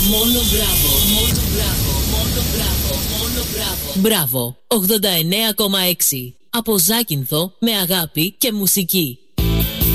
Μόνο μπράβο. Μόνο μπράβο. Μόνο μπράβο. Μόνο μπράβο. Μπράβο. 89,6. Από Ζάκυνθο με αγάπη και μουσική.